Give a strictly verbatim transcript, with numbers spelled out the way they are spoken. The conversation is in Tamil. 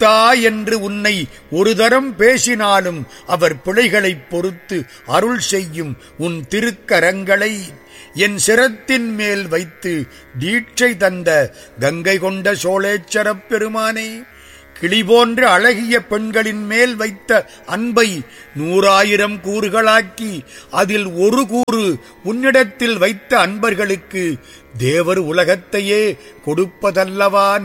அத்தா என்று உன்னை ஒரு தரம் பேசினாலும் அவர் பிழைகளைப் பொறுத்து அருள் செய்யும் உன் திருக்கரங்களை என் சிரத்தின் மேல் வைத்து தீட்சை தந்த கங்கை கொண்ட சோழேச்சரப் பெருமானே, கிளி போன்ற அழகிய பெண்களின் மேல் வைத்த அன்பை நூறாயிரம் கூறுகளாக்கி அதில் ஒரு கூறு உன்னிடத்தில் வைத்த அன்பர்களுக்கு தேவர் உலகத்தையே கொடுப்பதல்லவா